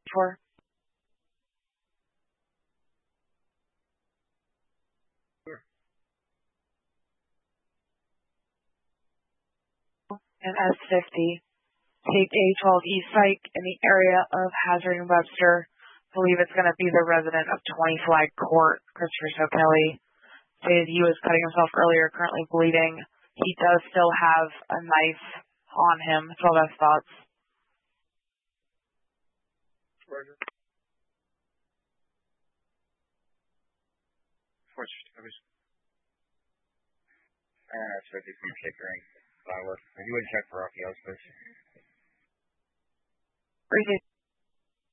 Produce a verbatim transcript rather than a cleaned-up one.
for? Sure. And S fifty. Take A twelve East Pike in the area of Hazard and Webster. Believe it's going to be the resident of twenty Flag Court, Christopher Sokelly. Stated he was cutting himself earlier, currently bleeding. He does still have a knife on him. twelve S thoughts. Roger. Fortress covers. Uh, S fifty from Chickering. Flower. Are you in check for Rocky House, please? Appreciate